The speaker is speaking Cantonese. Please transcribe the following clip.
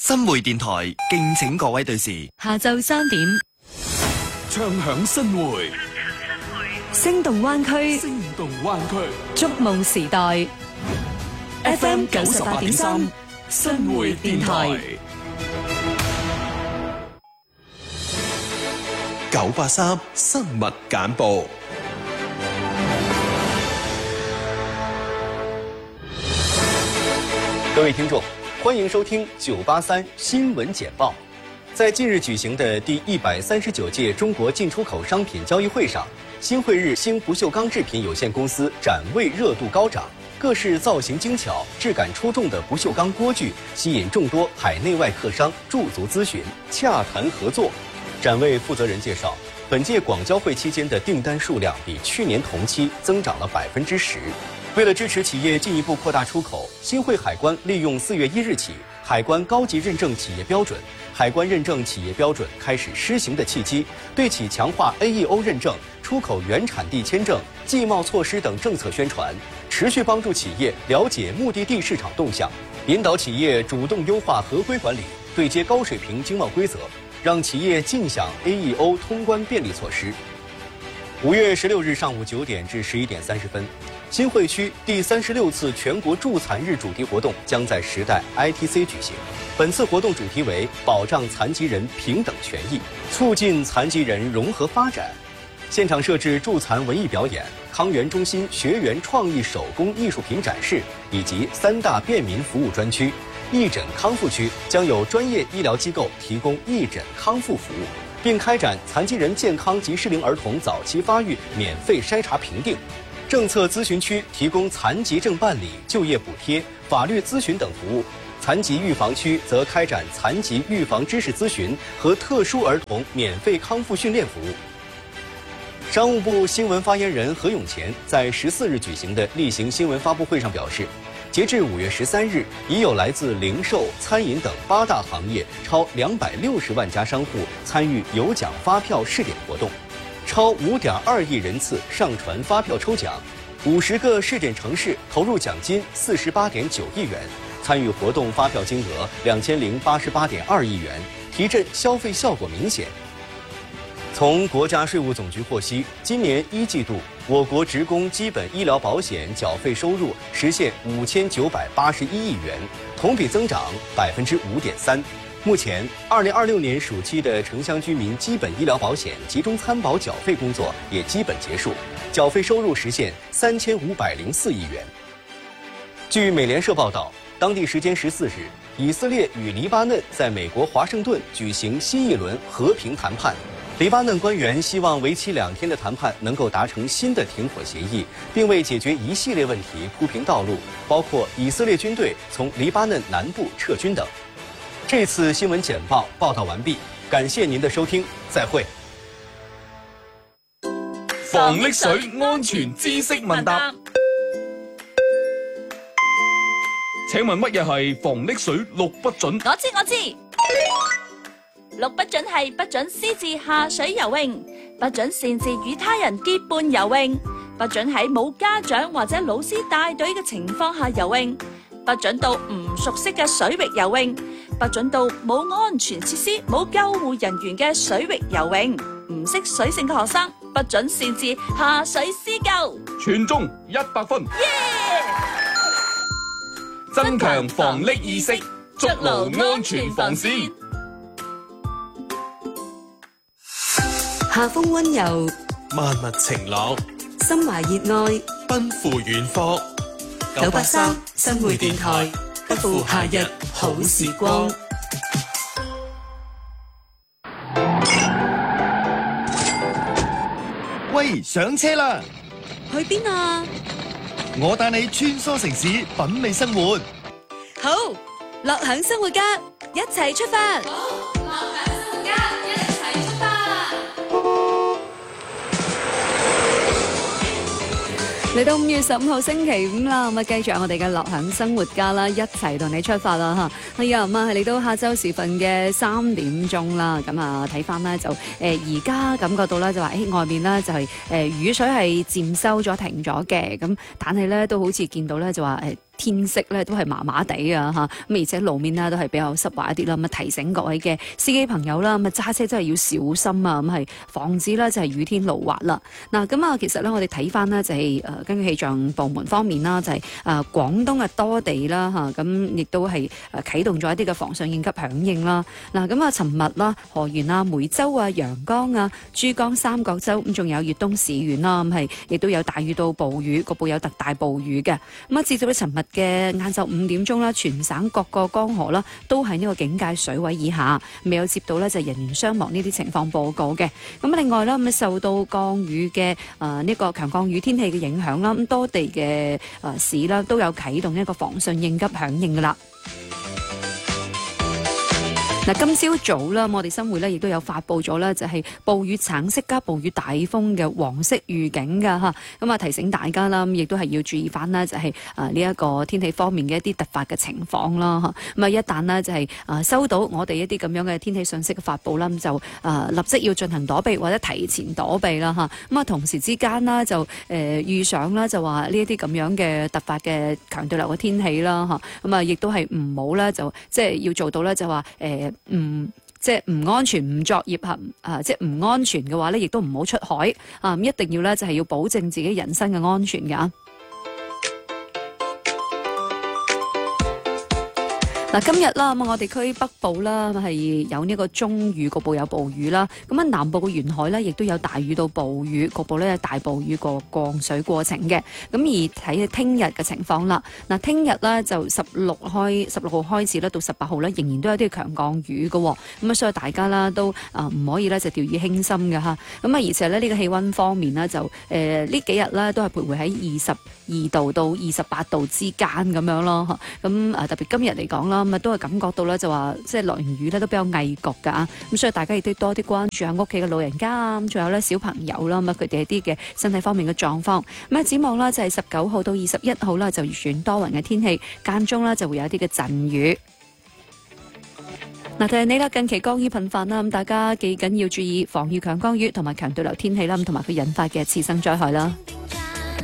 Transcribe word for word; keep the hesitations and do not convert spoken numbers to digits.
新會電台敬請各位對視。 下晝三點， 唱響新會， 聲動灣區， 聲動灣區， 觸夢時代。F M 九十八點三，新會電台。 九八三新聞簡報。 各位听众，欢迎收听九八三新闻简报。在近日举行的第一百三十九届中国进出口商品交易会上，新汇日新不锈钢制品有限公司展位热度高涨，各式造型精巧、质感出众的不锈钢锅具吸引众多海内外客商驻足咨询、洽谈合作。展位负责人介绍，本届广交会期间的订单数量比去年同期增长了百分之十。为了支持企业进一步扩大出口，新汇海关利用四月一日起海关高级认证企业标准、海关认证企业标准开始施行的契机，对其强化 A E O 认证、出口原产地签证、技贸措施等政策宣传，持续帮助企业了解目的地市场动向，引导企业主动优化合规管理，对接高水平经贸规则，让企业尽享 A E O 通关便利措施。五月十六日上午九点至十一点三十分，新会区第三十六次全国助残日主题活动将在时代 I T C 举行。本次活动主题为保障残疾人平等权益，促进残疾人融合发展。现场设置助残文艺表演、康源中心学员创意手工艺术品展示，以及三大便民服务专区。义诊康复区将有专业医疗机构提供义诊康复服务，并开展残疾人健康及适龄儿童早期发育免费筛查评定。政策咨询区提供残疾证办理、就业补贴、法律咨询等服务。残疾预防区则开展残疾预防知识咨询和特殊儿童免费康复训练服务。商务部新闻发言人何永乾在十四日举行的例行新闻发布会上表示，截至五月十三日，已有来自零售、餐饮等八大行业超两百六十万家商户参与有奖发票试点活动，超五点二亿人次上传发票抽奖，五十个试点城市投入奖金四十八点九亿元，参与活动发票金额两千零八十八点二亿元，提振消费效果明显。从国家税务总局获悉，今年一季度我国职工基本医疗保险缴费收入实现五千九百八十一亿元，同比增长百分之五点三。目前，二零二六年暑期的城乡居民基本医疗保险集中参保缴费工作也基本结束，缴费收入实现三千五百零四亿元。据美联社报道，当地时间十四日，以色列与黎巴嫩在美国华盛顿举行新一轮和平谈判。黎巴嫩官员希望为期两天的谈判能够达成新的停火协议，并为解决一系列问题铺平道路，包括以色列军队从黎巴嫩南部撤军等。这次新闻简报报道完毕，感謝您的收聽，再會。 防溺水安全知識問答。請問乜嘢係防溺水六不準？ 我知我知。六不准係不准私自下水游泳，不准擅自與他人結伴游泳，不准喺冇家長或者老師帶隊嘅情況下游泳，不准到唔熟悉嘅水域游泳，不准到冇安全設施、冇救護人員嘅水域游泳。唔識水性嘅學生不准擅自下水施救。 全中一百分。 耶！ 增強防溺意識，築牢安全防線。 夏風溫柔， 萬物晴朗， 心懷熱愛， 奔赴遠方。 九八三新會電台，不負夏日好時光。 喂，上車啦！ 去邊啊？ 我帶你穿梭城市，品味生活。 好，樂享生活家，一齊出發。嚟到五月十五號星期五啦，咁啊繼續我哋嘅樂享生活家啦，一齊同你出發啦嚇。係啊，咁啊係嚟到下晝時分嘅三點鐘啦，咁啊睇翻咧就誒而家感覺到咧就話誒外面咧就係誒雨水係漸收咗停咗嘅，咁但係咧都好似見到咧就話誒。 天色咧都係麻麻地啊嚇，咁而且路面呢都係比較濕滑一啲啦，咁啊提醒各位嘅司機朋友啦，咁啊揸車真係要小心啊，咁係防止啦就係雨天路滑啦。嗱咁啊，其實咧我哋睇翻呢，就係誒根據氣象部門方面啦，就係誒廣東嘅多地啦嚇，咁亦都係誒啟動咗一啲嘅防汛應急響應啦。嗱咁啊，尋日啦，河源啊、梅州啊、陽江啊、珠江三角洲咁，仲有粵東市縣啦，咁係亦都有大雨到暴雨，局部有特大暴雨嘅。咁啊，至到咧尋日嘅晏晝五點鐘啦，全省各個江河啦都喺呢個警戒水位以下，未有接到咧就人員傷亡呢啲情況報告嘅。咁另外啦，咁受到降雨嘅誒呢個強降雨天氣嘅影響啦，咁多地嘅誒市啦都有啟動一個防汛應急響應噶啦。嗱，今朝早啦，我哋新會咧亦都有發布咗咧，就係暴雨橙色加暴雨大風嘅黃色預警㗎嚇，咁啊提醒大家啦，咁亦都係要注意翻啦，就係啊呢一個天氣方面嘅一啲突發嘅情況啦嚇，咁啊一旦呢，就係啊收到我哋一啲咁樣嘅天氣信息嘅發布啦，咁就啊立即要進行躲避或者提前躲避啦嚇，咁啊同時之間啦就誒遇上啦就話呢一啲咁樣嘅突發嘅強對流嘅天氣啦嚇，咁啊亦都係唔好啦，就即係要做到咧就話誒。唔即係唔安全，唔作業行啊！即係唔安全嘅話咧，亦都唔好出海啊！一定要咧就係要保證自己人身嘅安全㗎。嗱，今日啦，咁我哋區北部啦係有呢個中雨，局部有暴雨啦。咁啊，南部嘅沿海咧，亦都有大雨到暴雨，局部咧有大暴雨個降水過程嘅。咁而睇聽日嘅情況啦，嗱，聽日咧就十六開十六號開始咧，到十八號咧，仍然都有啲強降雨嘅。咁啊，所以大家啦都啊唔可以咧就掉以輕心嘅嚇。咁啊，而且咧呢個氣温方面呢，就誒呢、呃、幾日咧都係徘徊喺二十二度到二十八度之間咁樣咯。咁啊特別今日嚟講啦。咁啊，都係感覺到咧，就話即係落完雨咧，都比較翳焗噶。咁所以大家亦都多啲關注下屋企嘅老人家，咁仲有咧小朋友啦，咁啊佢哋一啲嘅身體方面嘅狀況。咁啊，展望啦，就係十九號到二十一號啦，就轉多雲嘅天氣，間中啦就會有一啲嘅陣雨。嗱，提醒你啦，近期降雨頻繁啦，咁大家記緊要注意防禦強降雨同埋強對流天氣啦，咁同埋佢引發嘅次生災害啦。